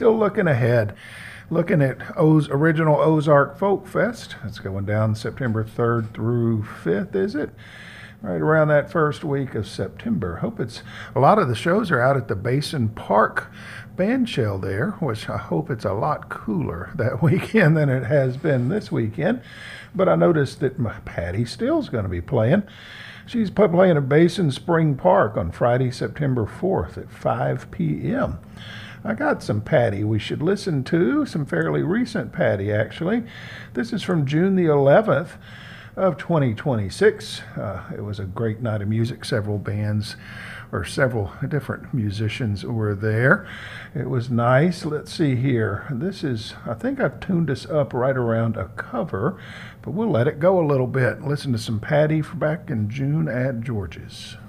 still looking ahead. Looking at original Ozark Folk Fest. It's going down September 3rd through 5th, is it? Right around that first week of September. Hope it's a lot of the shows are out at the Basin Park Bandshell there, which I hope it's a lot cooler that weekend than it has been this weekend. But I noticed that Patty Still's going to be playing. She's playing at Basin Spring Park on Friday, September 4th at 5 p.m. I got some Patty we should listen to, some fairly recent Patty actually. This is from June the 11th of 2026. It was a great night of music. Several bands or several different musicians were there. It was nice. Let's see here. This is, I think I've tuned this up right around a cover, but we'll let it go a little bit. Listen to some Patty back in June at George's.